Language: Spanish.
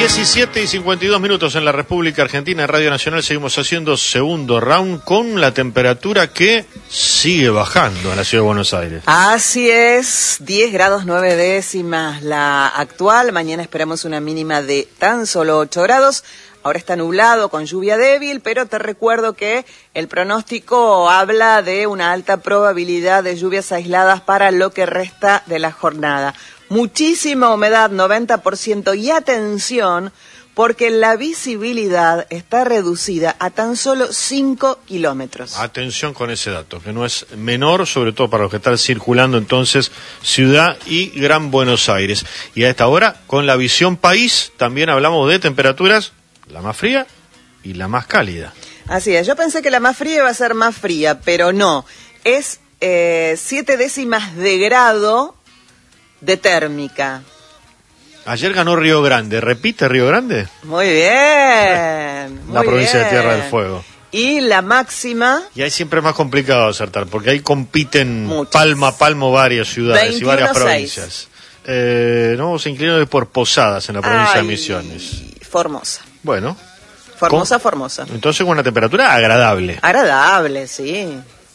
17:52 en la República Argentina, en Radio Nacional. Seguimos haciendo segundo round con la temperatura que sigue bajando en la Ciudad de Buenos Aires. Así es, 10 grados 9 décimas la actual. Mañana esperamos una mínima de tan solo 8 grados. Ahora está nublado con lluvia débil, pero te recuerdo que el pronóstico habla de una alta probabilidad de lluvias aisladas para lo que resta de la jornada. Muchísima humedad, 90%, y atención, porque la visibilidad está reducida a tan solo 5 kilómetros. Atención con ese dato, que no es menor, sobre todo para los que están circulando entonces Ciudad y Gran Buenos Aires. Y a esta hora, con la visión país, también hablamos de temperaturas, la más fría y la más cálida. Así es, yo pensé que la más fría iba a ser más fría, pero no, es 7 décimas de grado de térmica. Ayer ganó Río Grande. ¿Repite Río Grande? Muy bien. La provincia de Tierra del Fuego. Y la máxima... Y ahí siempre es más complicado acertar, porque ahí compiten muchas. Palmo a palmo varias ciudades 21, y varias 6. provincias. No, se inclinó por Posadas, en la provincia de Misiones. Formosa. Bueno. Formosa. Entonces con una temperatura agradable. Agradable, sí.